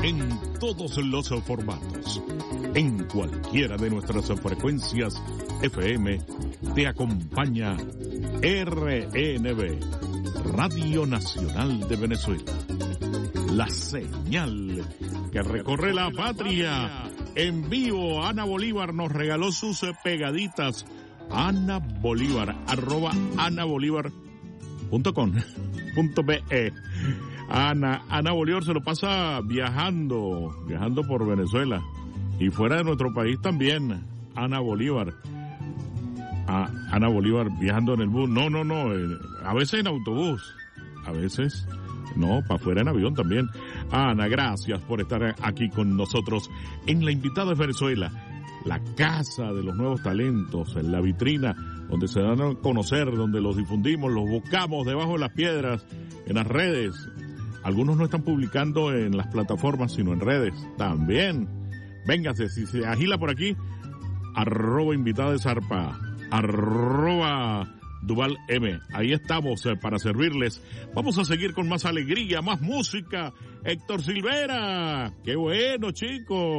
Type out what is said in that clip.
en todos los formatos. En cualquiera de nuestras frecuencias FM te acompaña RNB, Radio Nacional de Venezuela. La señal que recorre la patria. En vivo, Ana Bolívar nos regaló sus pegaditas. Ana Bolívar, @anabolívar.com.be. Ana Bolívar se lo pasa viajando por Venezuela y fuera de nuestro país también. Ana Bolívar viajando en el bus, no, a veces en autobús, a veces no, para afuera en avión también. Ana, gracias por estar aquí con nosotros en La Invitada de Venezuela, la casa de los nuevos talentos, en la vitrina donde se dan a conocer, donde los difundimos, los buscamos debajo de las piedras, en las redes. Algunos no están publicando en las plataformas, sino en redes también. Véngase, si se agila por aquí, @invitada de Zarpa, @Duval M. Ahí estamos para servirles. Vamos a seguir con más alegría, más música. Héctor Silvera, qué bueno, chicos.